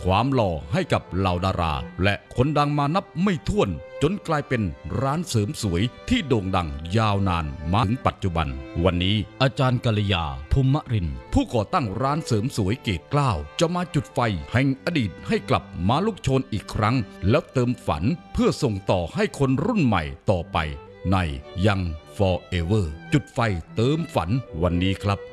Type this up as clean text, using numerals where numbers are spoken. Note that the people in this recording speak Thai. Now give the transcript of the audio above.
ความหล่อให้กับเหล่าดาราและคนดังมานับไม่ถ้วนจนกลายเป็นร้านเสริมสวยที่โด่งดังยาวนานมาถึงปัจจุบันวันนี้อาจารย์กัลยาภูมิรินทร์ผู้ก่อตั้งร้านเสริมสวยเกตเกล้าจะมาจุดไฟแห่งอดีตให้กลับมาลุกโชนอีกครั้งแล้วเติมฝันเพื่อส่งต่อให้คนรุ่นใหม่ต่อไปในยัง Forever จุดไฟเติมฝันวันนี้ครับ